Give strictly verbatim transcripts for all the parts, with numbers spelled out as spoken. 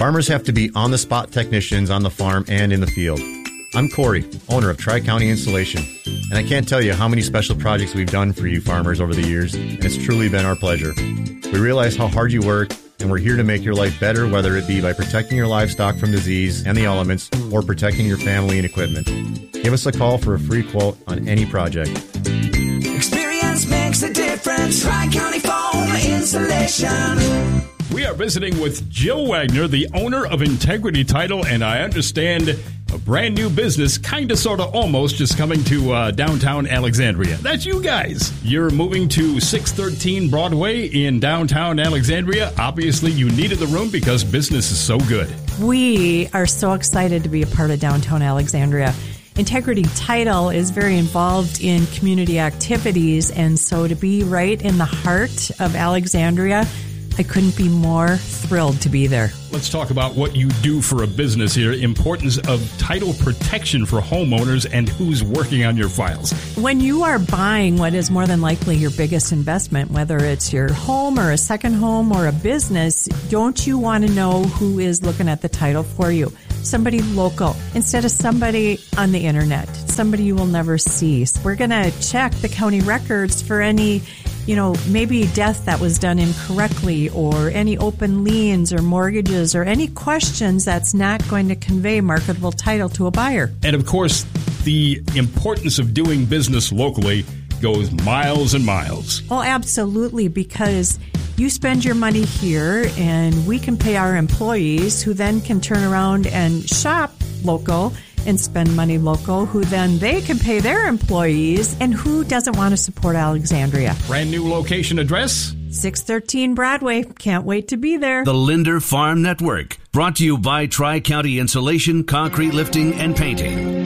Farmers have to be on-the-spot technicians on the farm and in the field. I'm Corey, owner of Tri-County Insulation, and I can't tell you how many special projects we've done for you farmers over the years, and it's truly been our pleasure. We realize how hard you work, and we're here to make your life better, whether it be by protecting your livestock from disease and the elements or protecting your family and equipment. Give us a call for a free quote on any project. Experience makes a difference. Tri-County Foam Insulation. We are visiting with Jill Wagner, the owner of Integrity Title, and I understand a brand new business, kind of, sort of, almost, just coming to uh, downtown Alexandria. That's you guys. You're moving to six thirteen Broadway in downtown Alexandria. Obviously, you needed the room because business is so good. We are so excited to be a part of downtown Alexandria. Integrity Title is very involved in community activities, and so to be right in the heart of Alexandria, I couldn't be more thrilled to be there. Let's talk about what you do for a business here, importance of title protection for homeowners, and who's working on your files. When you are buying what is more than likely your biggest investment, whether it's your home or a second home or a business, don't you want to know who is looking at the title for you? Somebody local instead of somebody on the internet, somebody you will never see. So we're going to check the county records for any, you know, maybe death that was done incorrectly, or any open liens or mortgages, or any questions that's not going to convey marketable title to a buyer. And of course, the importance of doing business locally goes miles and miles. Oh, absolutely, because you spend your money here and we can pay our employees, who then can turn around and shop local and spend money local, who then they can pay their employees. And who doesn't want to support Alexandria? Brand new location address? six thirteen Broadway. Can't wait to be there. The Linder Farm Network, brought to you by Tri-County Insulation, Concrete Lifting, and Painting.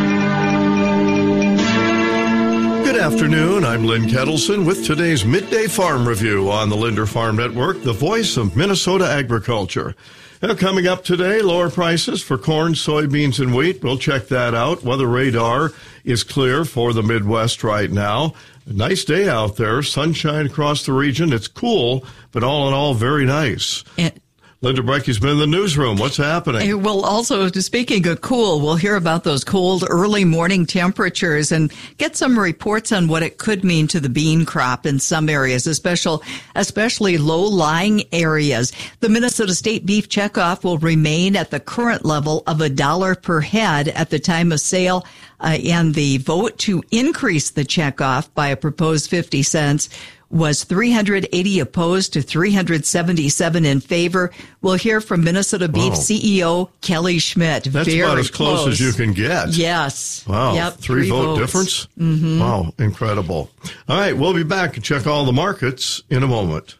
Good afternoon, I'm Lynn Kettleson with today's Midday Farm Review on the Linder Farm Network, the voice of Minnesota agriculture. Now, coming up today, lower prices for corn, soybeans, and wheat. We'll check that out. Weather radar is clear for the Midwest right now. A nice day out there, sunshine across the region. It's cool, but all in all, very nice. And- Linda Brecky's been in the newsroom. What's happening? Well, also, speaking of cool, we'll hear about those cold early morning temperatures and get some reports on what it could mean to the bean crop in some areas, especially, especially low-lying areas. The Minnesota State Beef Checkoff will remain at the current level of a dollar per head at the time of sale, uh, and the vote to increase the checkoff by a proposed fifty cents was three hundred eighty opposed to three hundred seventy-seven in favor. We'll hear from Minnesota Beef Wow. C E O Kelly Schmidt. That's Very about as close, close as you can get. Yes. Wow. Yep, three, three vote votes. difference? Mm-hmm. Wow. Incredible. All right. We'll be back and check all the markets in a moment.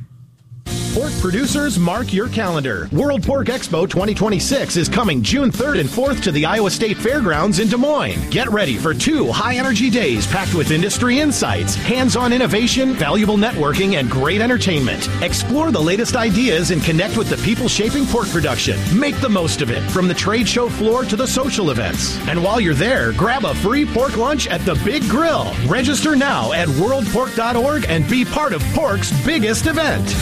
Pork producers, mark your calendar. World Pork Expo twenty twenty-six is coming June third and fourth to the Iowa State Fairgrounds in Des Moines. Get ready for two high-energy days packed with industry insights, hands-on innovation, valuable networking, and great entertainment. Explore the latest ideas and connect with the people shaping pork production. Make the most of it, from the trade show floor to the social events. And while you're there, grab a free pork lunch at the Big Grill. Register now at world pork dot org and be part of pork's biggest event.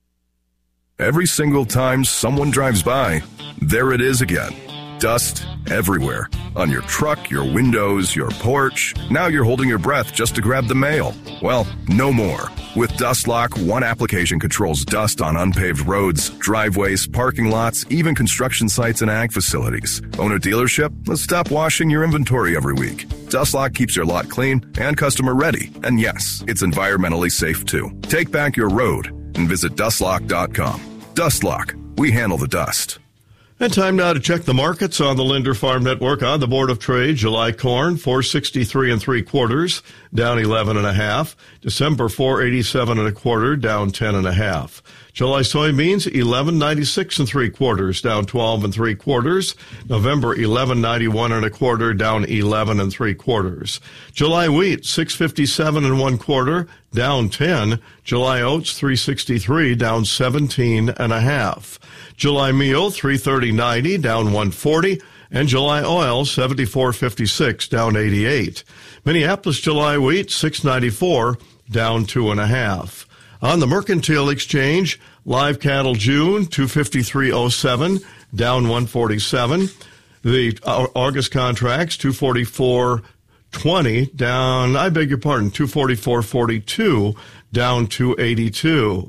Every single time someone drives by, there it is again. Dust everywhere. On your truck, your windows, your porch. Now you're holding your breath just to grab the mail. Well, no more. With DustLock, one application controls dust on unpaved roads, driveways, parking lots, even construction sites and ag facilities. Own a dealership? Let's stop washing your inventory every week. DustLock keeps your lot clean and customer ready. And yes, it's environmentally safe too. Take back your road and visit dust lock dot com. DustLock. We handle the dust. And time now to check the markets on the Linder Farm Network. On the Board of Trade, July corn, four sixty-three and three quarters, down eleven and a half. December, four eighty-seven and a quarter, down ten and a half. July soybeans, eleven ninety-six and three quarters, down twelve and three quarters. November, eleven ninety-one and a quarter, down eleven and three quarters. July wheat, six fifty-seven and one quarter, down ten. July oats, three sixty-three, down seventeen and a half. July meal, three thirty ninety, down one forty. And July oil, seventy-four fifty-six, down eighty-eight. Minneapolis July wheat, six ninety-four, down two and a half. On the Mercantile Exchange, Live cattle June, two fifty-three oh seven, down one forty-seven. The uh, August contracts, two forty-four twenty, down, I beg your pardon, two forty-four forty-two, down two eighty-two.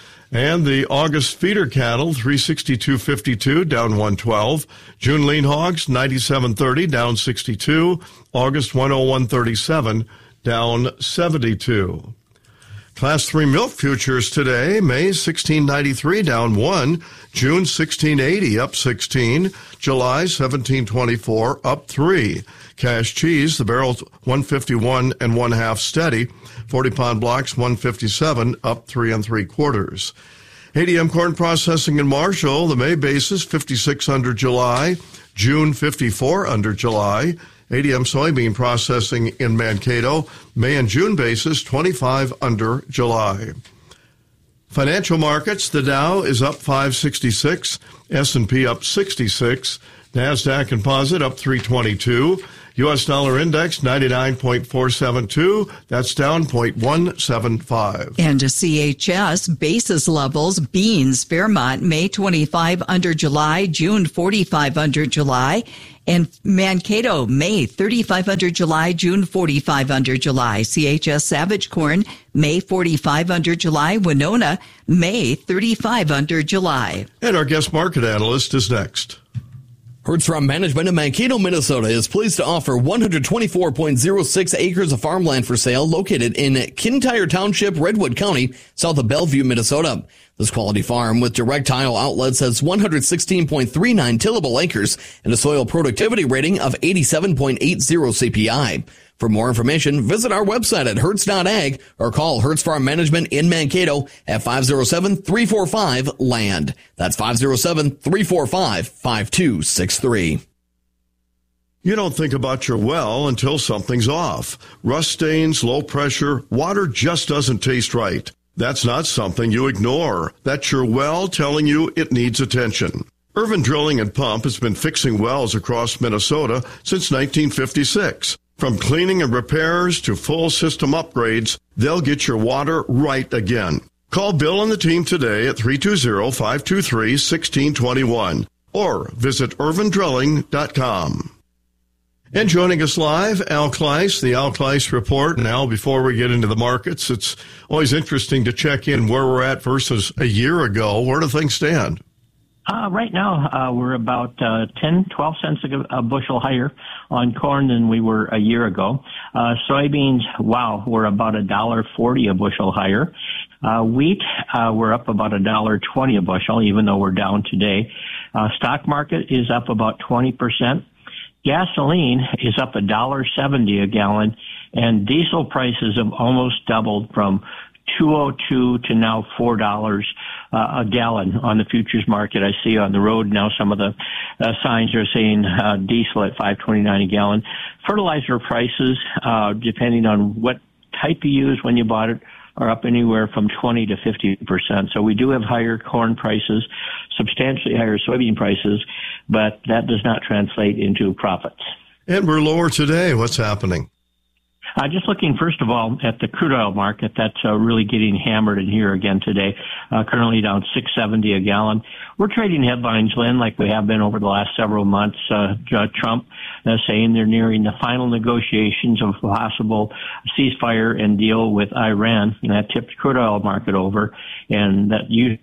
And the August feeder cattle, three sixty-two fifty-two, down one twelve. June lean hogs, ninety-seven thirty, down sixty-two. August one oh one thirty-seven, down seventy-two. Class three milk futures today, May sixteen ninety-three, down one. June sixteen eighty, up sixteen. July seventeen twenty-four, up three. Cash cheese, the barrel one fifty-one and one half steady. forty pound blocks one fifty-seven, up three and three quarters. A D M corn processing in Marshall, the May basis fifty-six under July, June fifty-four under July. A D M soybean processing in Mankato, May and June basis twenty-five under July. Financial markets, the Dow is up five sixty-six, S and P up sixty-six, NASDAQ Composite up three twenty-two, U S dollar index ninety-nine point four seven two, that's down zero point one seven five. And to C H S, basis levels, beans, Fairmont, May twenty-five under July, June forty-five under July, and Mankato, May thirty-five under July, June forty-five under July. C H S Savage Corn, May forty-five under July, Winona, May thirty-five under July. And our guest market analyst is next. Hertz Farm Management in Mankato, Minnesota is pleased to offer one hundred twenty-four point oh six acres of farmland for sale located in Kintyre Township, Redwood County, south of Bellevue, Minnesota. This quality farm with direct tile outlets has one hundred sixteen point three nine tillable acres and a soil productivity rating of eighty-seven point eight zero C P I. For more information, visit our website at hertz dot ag or call Hertz Farm Management in Mankato at five oh seven, three four five, LAND. That's five oh seven, three four five, five two six three. You don't think about your well until something's off. Rust stains, low pressure, water just doesn't taste right. That's not something you ignore. That's your well telling you it needs attention. Irvin Drilling and Pump has been fixing wells across Minnesota since nineteen fifty-six. From cleaning and repairs to full system upgrades, they'll get your water right again. Call Bill and the team today at three two zero, five two three, one six two one or visit irvin drilling dot com. And joining us live, Al Kleiss, the Al Kleiss Report. Now, before we get into the markets, it's always interesting to check in where we're at versus a year ago. Where do things stand? Uh, right now, uh, we're about uh, ten, twelve cents a, a bushel higher on corn than we were a year ago. Uh, soybeans, wow, we're about a dollar forty a bushel higher. Uh, wheat, uh, we're up about a dollar twenty a bushel, even though we're down today. Uh, stock market is up about twenty percent. Gasoline is up a dollar seventy a gallon, and diesel prices have almost doubled from two oh two to now four dollars uh, a gallon on the futures market. I see on the road now some of the uh, signs are saying uh, diesel at five twenty-nine a gallon. Fertilizer prices, uh, depending on what type you use when you bought it, are up anywhere from twenty to fifty percent. So we do have higher corn prices, substantially higher soybean prices, but that does not translate into profits. And we're lower today. What's happening? Uh, just looking, first of all, at the crude oil market, that's uh, really getting hammered in here again today, uh, currently down six seventy a gallon. We're trading headlines, Lynn, like we have been over the last several months. Uh, Trump uh, saying they're nearing the final negotiations of a possible ceasefire and deal with Iran, and that tipped crude oil market over, and that you.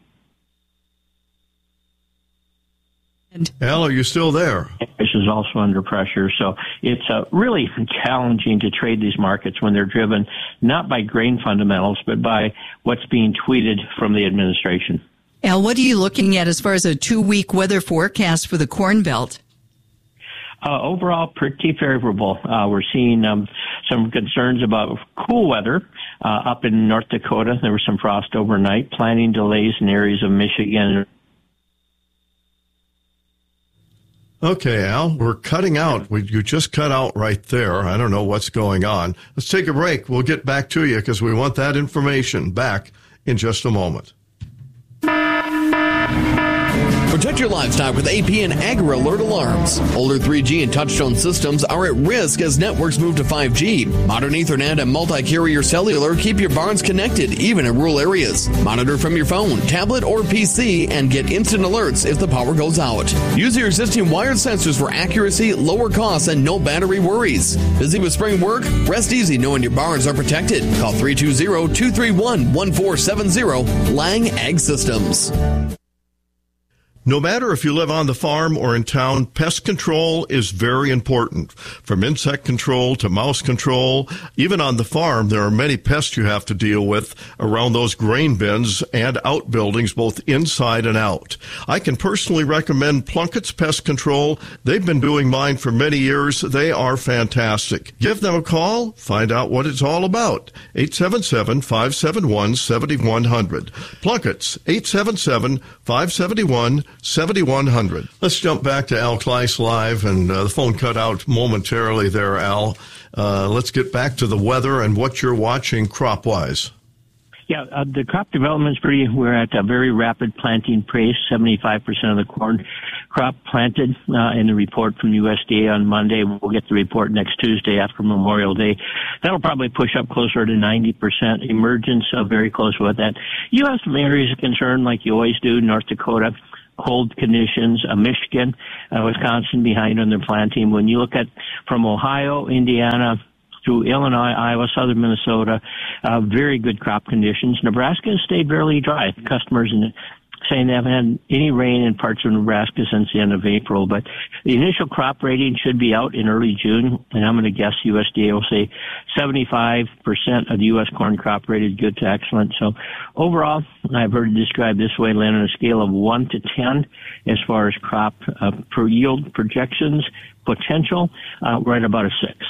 Al, are you still there? This is also under pressure. So it's uh, really challenging to trade these markets when they're driven not by grain fundamentals, but by what's being tweeted from the administration. Al, what are you looking at as far as a two-week weather forecast for the Corn Belt? Uh, overall, pretty favorable. Uh, we're seeing um, some concerns about cool weather uh, up in North Dakota. There was some frost overnight, planting delays in areas of Michigan. Okay, Al, we're cutting out. We, you just cut out right there. I don't know what's going on. Let's take a break. We'll get back to you because we want that information back in just a moment. Protect Protect your livestock with A P and AgriAlert alarms. Older three G and touchtone systems are at risk as networks move to five G. Modern Ethernet and multi-carrier cellular keep your barns connected, even in rural areas. Monitor from your phone, tablet, or P C and get instant alerts if the power goes out. Use your existing wired sensors for accuracy, lower costs, and no battery worries. Busy with spring work? Rest easy knowing your barns are protected. Call three two zero, two three one, one four seven zero. Lang Ag Systems. No matter if you live on the farm or in town, pest control is very important. From insect control to mouse control, even on the farm, there are many pests you have to deal with around those grain bins and outbuildings, both inside and out. I can personally recommend Plunkett's Pest Control. They've been doing mine for many years. They are fantastic. Give them a call. Find out what it's all about. eight seven seven, five seven one, seven one zero zero. Plunkett's, eight seven seven, five seven one, seventy-one hundred. Let's jump back to Al Kleiss live, and uh, the phone cut out momentarily there, Al. Uh, let's get back to the weather and what you're watching crop-wise. Yeah, uh, the crop development's pretty, we're at a very rapid planting pace, seventy-five percent of the corn crop planted uh, in the report from U S D A on Monday. We'll get the report next Tuesday after Memorial Day. That'll probably push up closer to ninety percent. Emergence uh, very close with that. You have some areas of concern like you always do, North Dakota. Cold conditions, uh, Michigan, uh, Wisconsin behind on their planting. When you look at from Ohio, Indiana, through Illinois, Iowa, southern Minnesota, uh, very good crop conditions. Nebraska has stayed fairly dry. Customers in saying they haven't had any rain in parts of Nebraska since the end of April. But the initial crop rating should be out in early June, and I'm going to guess U S D A will say seventy-five percent of the U S corn crop rated good to excellent. So overall, I've heard it described this way, Lynn, on a scale of one to ten as far as crop uh, per yield projections, potential, uh, we're at about a six.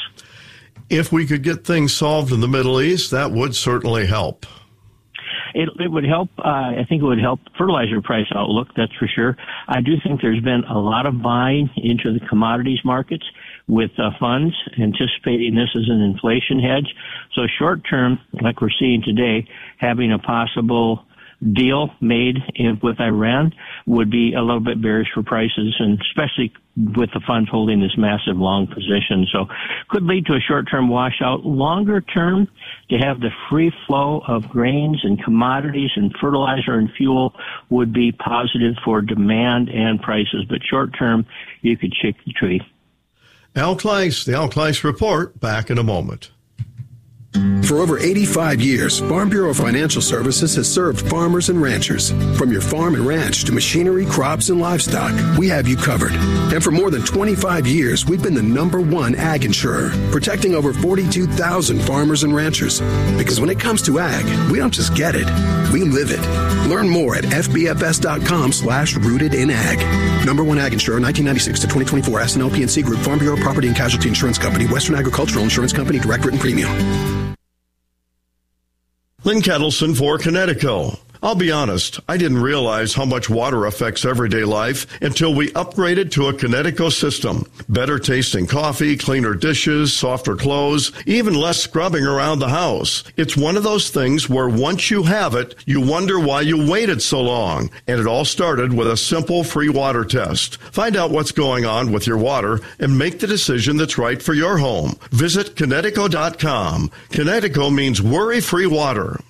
If we could get things solved in the Middle East, that would certainly help. It, it would help. Uh, I think it would help fertilizer price outlook. That's for sure. I do think there's been a lot of buying into the commodities markets with uh, funds anticipating this as an inflation hedge. So short term, like we're seeing today, having a possible deal made in, with Iran would be a little bit bearish for prices, and especially with the funds holding this massive long position. So could lead to a short-term washout. Longer term, to have the free flow of grains and commodities and fertilizer and fuel would be positive for demand and prices. But short-term, you could shake the tree. Al Kleiss, the Al Kleiss Report, back in a moment. For over eighty-five years, Farm Bureau Financial Services has served farmers and ranchers. From your farm and ranch to machinery, crops, and livestock, we have you covered. And for more than twenty-five years, we've been the number one ag insurer, protecting over forty-two thousand farmers and ranchers. Because when it comes to ag, we don't just get it, we live it. Learn more at fbfs.com slash rooted in ag. Number one ag insurer, nineteen ninety-six to twenty twenty-four, S and L P N C Group, Farm Bureau Property and Casualty Insurance Company, Western Agricultural Insurance Company, direct written premium. Lynn Kettleson for Connecticut. I'll be honest, I didn't realize how much water affects everyday life until we upgraded to a Connecticut system. Better tasting coffee, cleaner dishes, softer clothes, even less scrubbing around the house. It's one of those things where once you have it, you wonder why you waited so long. And it all started with a simple free water test. Find out what's going on with your water and make the decision that's right for your home. Visit Connecticut dot com. Connecticut means worry-free water.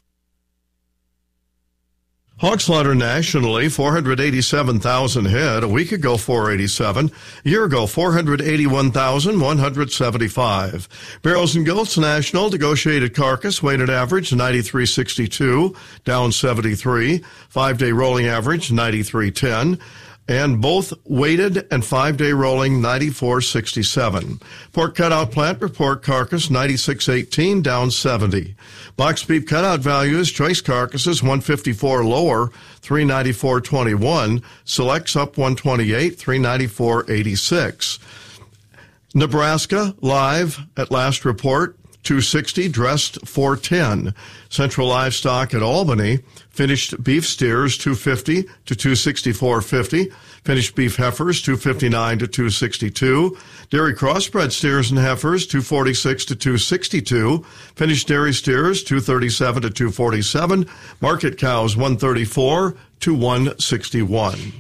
Hog slaughter nationally, four hundred eighty-seven thousand head. A week ago, four hundred eighty-seven. A year ago, four hundred eighty-one thousand one hundred seventy-five. Barrels and goats national, negotiated carcass, weighted average, ninety-three sixty-two, down seventy-three. Five-day rolling average, ninety-three ten. And both weighted and five-day rolling, ninety-four sixty-seven. Pork cutout plant report carcass, ninety-six eighteen, down seventy. Box beef cutout values, choice carcasses, one fifty-four lower, three ninety-four twenty-one. Selects up one twenty-eight, three ninety-four eighty-six. Nebraska, live at last report, two sixty, dressed four ten. Central Livestock at Albany, finished beef steers two fifty to two sixty-four fifty. Finished beef heifers two fifty-nine to two sixty-two. Dairy crossbred steers and heifers two forty-six to two sixty-two. Finished dairy steers two thirty-seven to two forty-seven. Market cows one thirty-four to one sixty-one.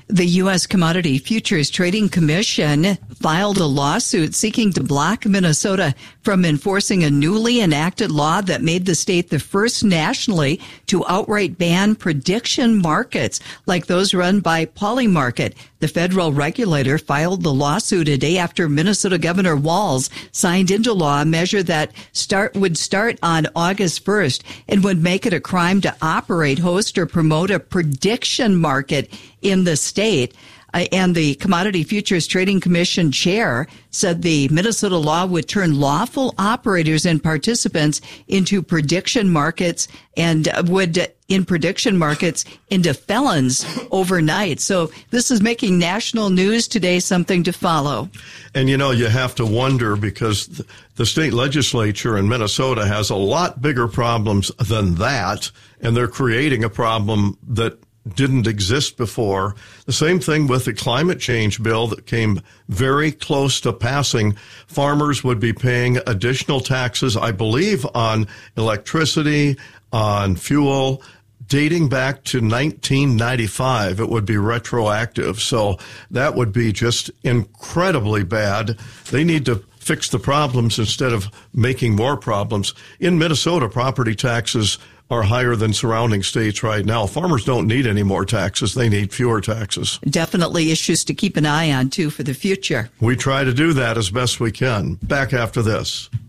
The U S Commodity Futures Trading Commission filed a lawsuit seeking to block Minnesota from enforcing a newly enacted law that made the state the first nationally to outright ban prediction markets like those run by Polymarket. The federal regulator filed the lawsuit a day after Minnesota Governor Walz signed into law a measure that start would start on August first and would make it a crime to operate, host, or promote a prediction market in the state. Uh, and the Commodity Futures Trading Commission chair said the Minnesota law would turn lawful operators and participants into prediction markets and would, uh, in prediction markets, into felons overnight. So this is making national news today, something to follow. And, you know, you have to wonder because th- the state legislature in Minnesota has a lot bigger problems than that, and they're creating a problem that didn't exist before. The same thing with the climate change bill that came very close to passing. Farmers would be paying additional taxes, I believe, on electricity, on fuel, dating back to nineteen ninety-five. It would be retroactive. So that would be just incredibly bad. They need to fix the problems instead of making more problems. In Minnesota, property taxes are higher than surrounding states right now. Farmers don't need any more taxes. They need fewer taxes. Definitely issues to keep an eye on, too, for the future. We try to do that as best we can. Back after this.